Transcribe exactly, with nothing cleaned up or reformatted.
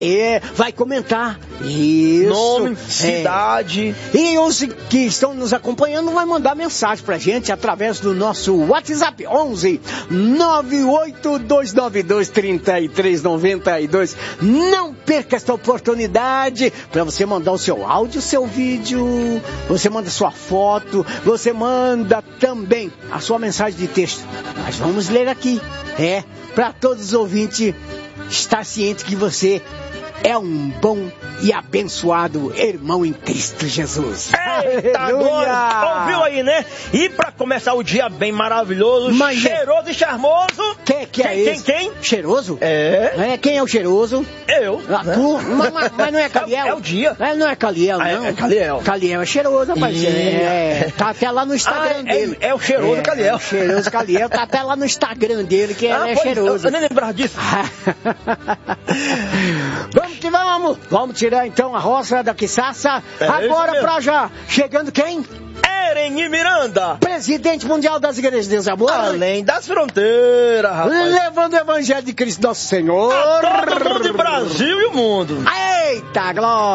É, vai comentar. Isso. Nome, cidade. É. E os que estão nos acompanhando vai mandar mensagem pra gente através do nosso WhatsApp onze nove oito dois nove dois três três nove dois. Não perca esta oportunidade para você mandar o seu áudio, o seu vídeo, você manda sua foto, você manda também a sua mensagem de texto. Nós vamos ler aqui. É, para todos os ouvintes estar ciente que você é um bom e abençoado irmão em Cristo Jesus. Eita, agora, ouviu aí, né? E pra começar o dia bem maravilhoso, mas cheiroso é... e charmoso. Que, que quem, é quem, esse? quem? Cheiroso? É. é. Quem é o cheiroso? Eu. Ah, né? tu? mas, mas, mas não é Caliel? É, é o dia. É, não é Caliel, não. Ah, é, é Caliel. Caliel é cheiroso, rapaz. E... É, tá até lá no Instagram ah, dele. É, é o cheiroso é, Caliel. É o cheiroso Caliel, tá até lá no Instagram dele, que ah, é pois, cheiroso. Eu, eu nem lembrava disso. Vamos que vamos. Vamos tirar então a roça da Quiçaça. É agora pra já. Chegando quem? Eren e Miranda, presidente mundial das igrejas de Deus e Amor, além das fronteiras, rapaz, levando o evangelho de Cristo nosso Senhor a todo mundo, Brasil e o mundo. Eita, glória!